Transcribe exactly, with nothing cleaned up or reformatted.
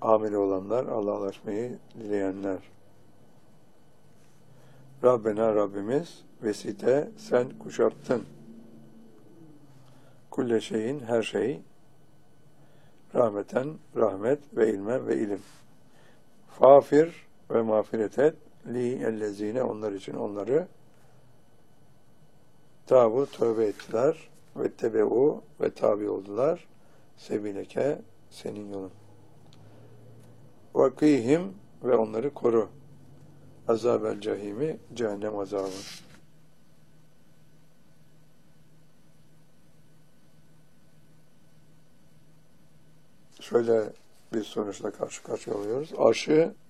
ameli olanlar, Allah'laşmayı dileyenler. Rabbena Rabbimiz vesite sen kuşattın. Kulle şeyin her şey. Rahmeten rahmet ve ilme ve ilim. Fafir ve mağfiret et. Li ellezine onlar için onları tabu tövbe ettiler ve tebeu ve tabi oldular. Sebileke senin yolun. Vakihim ve onları koru. Azabel cehimi cehennem azabı. Şöyle bir sonuçla karşı karşıya oluyoruz. Aşı